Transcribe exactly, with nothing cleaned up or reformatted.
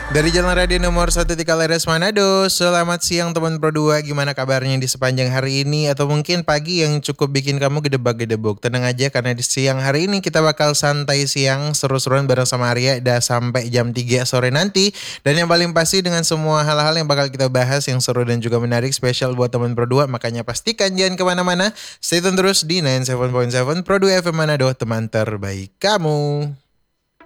Dari Jalan Radio nomor satu Tiga Leres Manado, selamat siang teman Pro dua, gimana kabarnya di sepanjang hari ini? Atau mungkin pagi yang cukup bikin kamu gedebak-gedebuk. Tenang aja karena di siang hari ini kita bakal santai siang, seru-seruan bareng sama Arya dah sampai jam tiga sore nanti. Dan yang paling pasti dengan semua hal-hal yang bakal kita bahas yang seru dan juga menarik spesial buat teman Pro dua. Makanya pastikan jangan kemana-mana, stay tune terus di sembilan puluh tujuh koma tujuh Pro dua F M Manado, teman terbaik kamu.